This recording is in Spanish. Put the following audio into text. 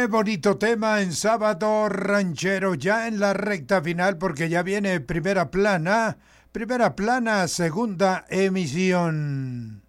bonito tema en Sábado Ranchero, ya en la recta final porque ya viene Primera Plana, segunda emisión.